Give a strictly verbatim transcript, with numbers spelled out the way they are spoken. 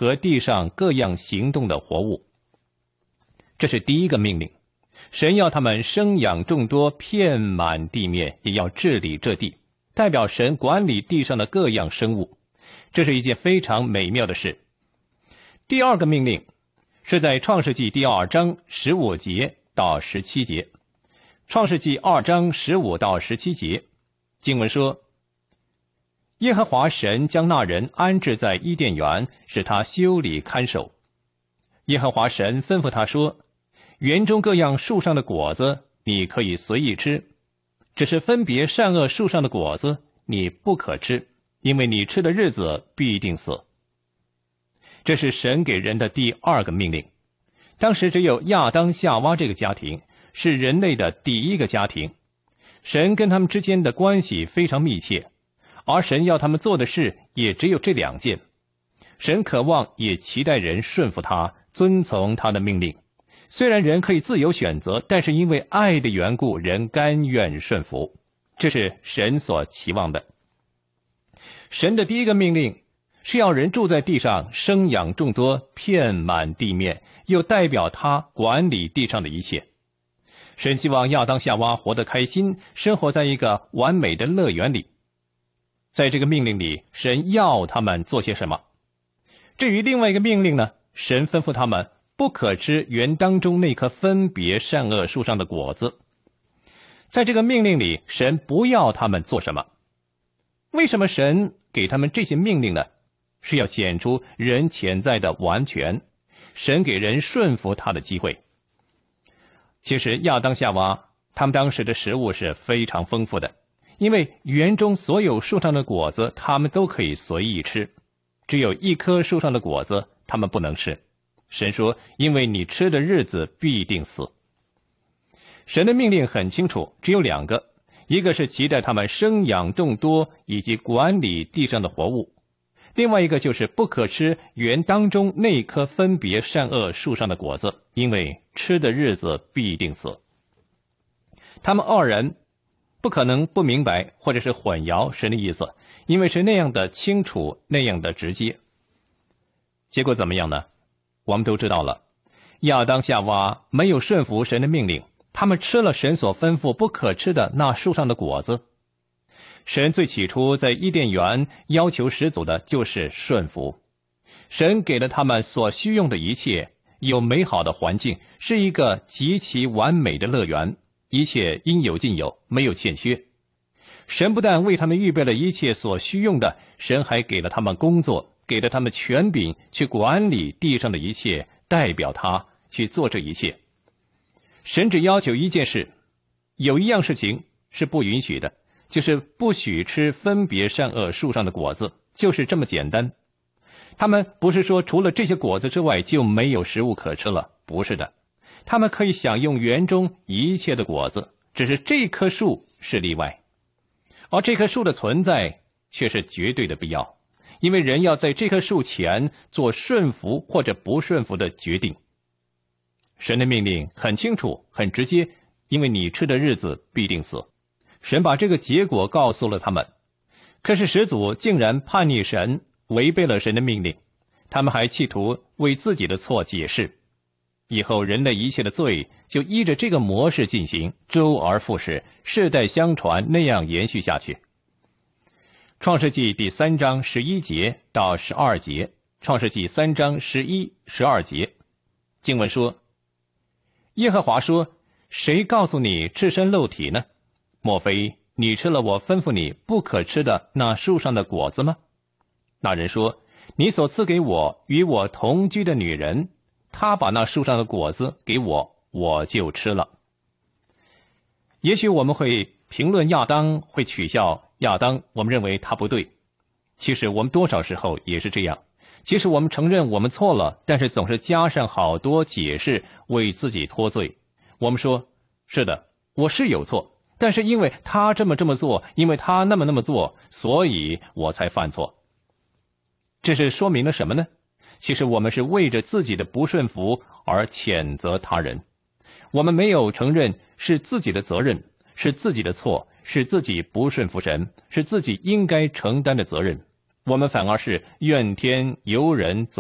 和地上各样行动的活物。这是第一个命令，神要他们生养众多，遍满地面，也要治理这地，代表神管理地上的各样生物。这是一件非常美妙的事。第二个命令是在创世纪第二章十五节到十七节。创世纪二章十五到十七节，经文说，耶和华神将那人安置在伊甸园，使他修理看守。耶和华神吩咐他说，园中各样树上的果子你可以随意吃，只是分别善恶树上的果子你不可吃，因为你吃的日子必定死。这是神给人的第二个命令。当时只有亚当夏娃这个家庭是人类的第一个家庭，神跟他们之间的关系非常密切，而神要他们做的事也只有这两件。神渴望也期待人顺服他，遵从他的命令。虽然人可以自由选择，但是因为爱的缘故，人甘愿顺服。这是神所期望的。神的第一个命令是要人住在地上，生养众多，遍满地面，又代表他管理地上的一切。神希望亚当夏娃活得开心，生活在一个完美的乐园里。在这个命令里，神要他们做些什么？至于另外一个命令呢？神吩咐他们不可吃园当中那棵分别善恶树上的果子。在这个命令里，神不要他们做什么？为什么神给他们这些命令呢？是要显出人潜在的完全，神给人顺服他的机会。其实亚当夏娃他们当时的食物是非常丰富的，因为园中所有树上的果子他们都可以随意吃，只有一棵树上的果子他们不能吃。神说，因为你吃的日子必定死。神的命令很清楚，只有两个，一个是期待他们生养众多以及管理地上的活物，另外一个就是不可吃园当中那棵分别善恶树上的果子，因为吃的日子必定死。他们二人不可能不明白或者是混淆神的意思，因为是那样的清楚，那样的直接。结果怎么样呢？我们都知道了，亚当夏娃没有顺服神的命令，他们吃了神所吩咐不可吃的那树上的果子。神最起初在伊甸园要求始祖的就是顺服。神给了他们所需用的一切，有美好的环境，是一个极其完美的乐园，一切应有尽有，没有欠缺。神不但为他们预备了一切所需用的，神还给了他们工作，给了他们权柄去管理地上的一切，代表他去做这一切。神只要求一件事，有一样事情是不允许的，就是不许吃分别善恶树上的果子，就是这么简单。他们不是说除了这些果子之外就没有食物可吃了，不是的，他们可以享用园中一切的果子，只是这棵树是例外。而这棵树的存在却是绝对的必要，因为人要在这棵树前做顺服或者不顺服的决定。神的命令很清楚很直接，因为你吃的日子必定死。神把这个结果告诉了他们，可是始祖竟然叛逆神，违背了神的命令，他们还企图为自己的错解释。以后人类一切的罪就依着这个模式进行，周而复始，世代相传，那样延续下去。创世纪第三章十一节到十二节，创世纪三章十一、十二节，经文说，耶和华说，谁告诉你赤身露体呢？莫非你吃了我吩咐你不可吃的那树上的果子吗？那人说，你所赐给我与我同居的女人，她把那树上的果子给我，我就吃了。也许我们会评论亚当，会取笑亚当，我们认为他不对。其实我们多少时候也是这样，即使我们承认我们错了，但是总是加上好多解释为自己脱罪。我们说，是的，我是有错，但是因为他这么这么做，因为他那么那么做，所以我才犯错。这是说明了什么呢？其实我们是为着自己的不顺服而谴责他人，我们没有承认是自己的责任，是自己的错，是自己不顺服神，是自己应该承担的责任，我们反而是怨天尤人。